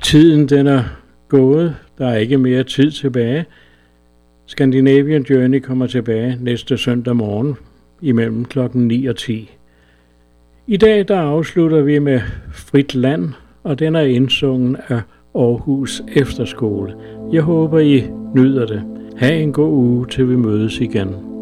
Tiden den er gået. Der er ikke mere tid tilbage. Scandinavian Journey kommer tilbage næste søndag morgen imellem klokken 9 og 10. I dag der afslutter vi med Frit Land, og den er indsungen af Aarhus Efterskole. Jeg håber, I nyder det. Ha' en god uge, til vi mødes igen.